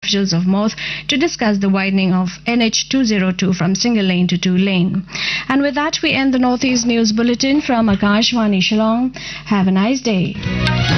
officials of MoRTH to discuss the widening of NH202 from single lane to two lane. And with that, we end the Northeast News Bulletin from Akashvani Shillong. Have a nice day.